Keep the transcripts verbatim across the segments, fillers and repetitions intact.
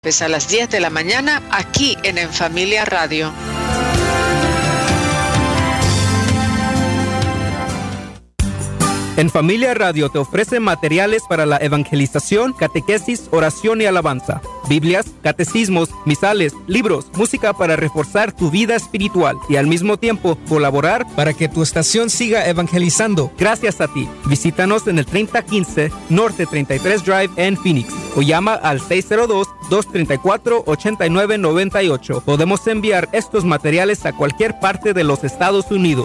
Pues a las diez de la mañana aquí en En Familia Radio. En Familia Radio te ofrece materiales para la evangelización, catequesis, oración y alabanza, Biblias, catecismos, misales, libros, música para reforzar tu vida espiritual y al mismo tiempo colaborar para que tu estación siga evangelizando. Gracias a ti. Visítanos en el treinta quince Norte treinta y tres Drive en Phoenix o llama al seis cero dos, dos tres cuatro, ocho nueve nueve ocho. Podemos enviar estos materiales a cualquier parte de los Estados Unidos.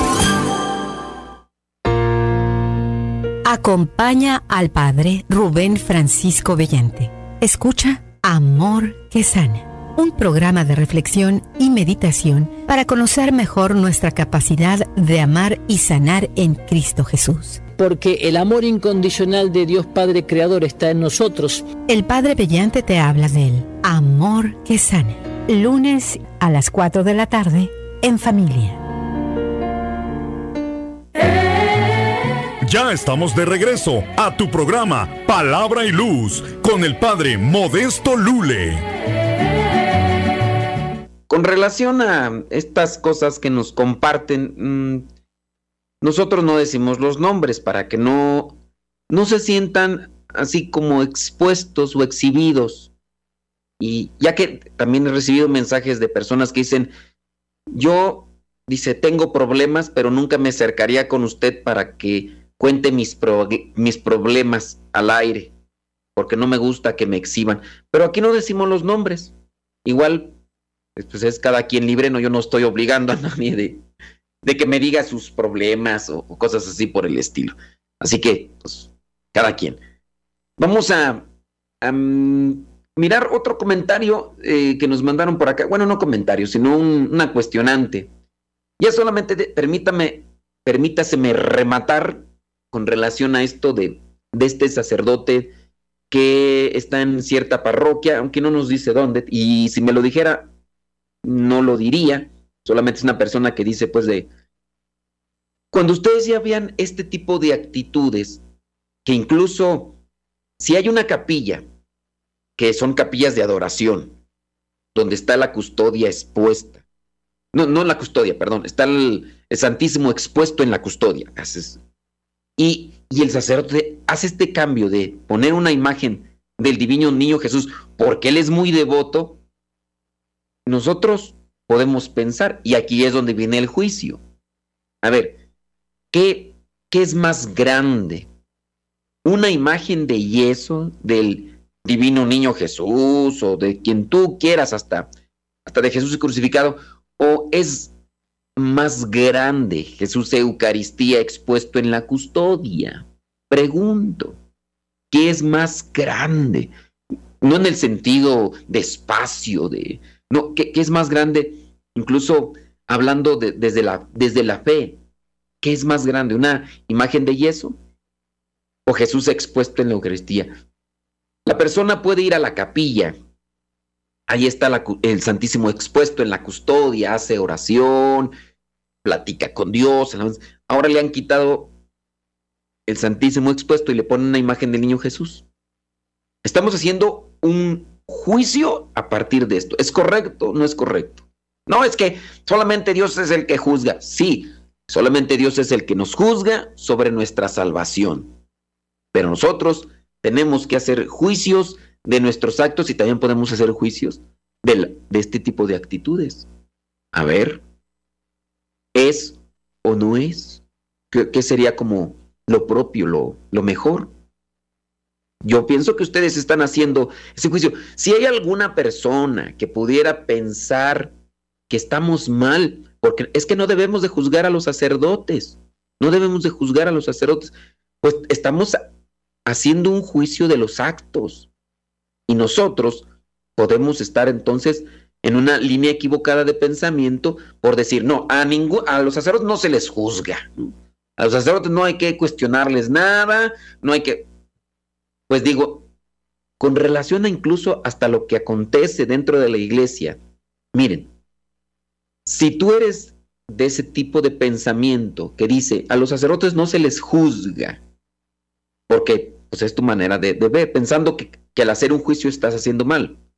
Acompaña al Padre Rubén Francisco Bellante. Escucha Amor que Sana, un programa de reflexión y meditación para conocer mejor nuestra capacidad de amar y sanar en Cristo Jesús. Porque el amor incondicional de Dios Padre Creador está en nosotros. El Padre Bellante te habla del Amor que Sana. Lunes a las cuatro de la tarde en Familia. Ya estamos de regreso a tu programa Palabra y Luz con el Padre Modesto Lule. Con relación a estas cosas que nos comparten, mmm, nosotros no decimos los nombres para que no, no se sientan así como expuestos o exhibidos. Y ya que también he recibido mensajes de personas que dicen, yo, dice, tengo problemas, pero nunca me acercaría con usted para que cuente mis, pro, mis problemas al aire, porque no me gusta que me exhiban. Pero aquí no decimos los nombres. Igual, pues es cada quien libre, no, yo no estoy obligando a nadie de, de que me diga sus problemas o, o cosas así por el estilo. Así que, pues, cada quien. Vamos a, a um, mirar otro comentario eh, que nos mandaron por acá. Bueno, no comentario, sino un, una cuestionante. Ya solamente de, permítame, permítaseme rematar con relación a esto de, de este sacerdote que está en cierta parroquia, aunque no nos dice dónde, y si me lo dijera, no lo diría, solamente es una persona que dice, pues, de, cuando ustedes ya vean este tipo de actitudes, que incluso, si hay una capilla, que son capillas de adoración, donde está la custodia expuesta, no, no la custodia, perdón, está el, el Santísimo expuesto en la custodia, haces Y, y el sacerdote hace este cambio de poner una imagen del divino niño Jesús porque él es muy devoto. Nosotros podemos pensar, y aquí es donde viene el juicio. A ver, ¿qué, qué es más grande? ¿Una imagen de yeso del divino niño Jesús o de quien tú quieras, hasta, hasta de Jesús crucificado? ¿O es más grande Jesús Eucaristía expuesto en la custodia? Pregunto, ¿qué es más grande? No en el sentido de espacio, de no, ¿qué, qué es más grande? Incluso hablando de, desde, la, desde la fe, ¿qué es más grande? ¿Una imagen de yeso o Jesús expuesto en la Eucaristía? La persona puede ir a la capilla, ahí está la, el Santísimo expuesto en la custodia, hace oración, platica con Dios. Ahora le han quitado el Santísimo expuesto y le ponen una imagen del niño Jesús. Estamos haciendo un juicio a partir de esto. ¿Es correcto o no es correcto? No, es que solamente Dios es el que juzga. Sí, solamente Dios es el que nos juzga sobre nuestra salvación. Pero nosotros tenemos que hacer juicios de nuestros actos y también podemos hacer juicios de, de este tipo de actitudes. A ver, ¿es o no es? ¿Qué, qué sería como lo propio, lo, lo mejor? Yo pienso que ustedes están haciendo ese juicio. Si hay alguna persona que pudiera pensar que estamos mal, porque es que no debemos de juzgar a los sacerdotes, no debemos de juzgar a los sacerdotes, pues estamos haciendo un juicio de los actos. Y nosotros podemos estar entonces en una línea equivocada de pensamiento por decir, no, a, ningún, a los sacerdotes no se les juzga, ¿no? A los sacerdotes no hay que cuestionarles nada, no hay que... Pues digo, con relación a incluso hasta lo que acontece dentro de la iglesia, miren, si tú eres de ese tipo de pensamiento que dice, a los sacerdotes no se les juzga, porque pues es tu manera de, de ver, pensando que, que al hacer un juicio estás haciendo mal.